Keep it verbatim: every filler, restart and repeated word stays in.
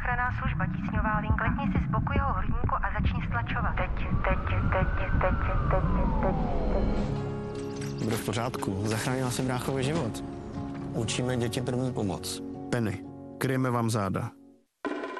záchranná služba, tísňová linka. Klikni si z boku jeho hrudníku a začni stlačovat. Teď, teď, teď, teď, teď, teď, teď. Bude v pořádku. Zachránila jsem bráchovi život. Učíme děti první pomoc. Penny, kryjeme vám záda.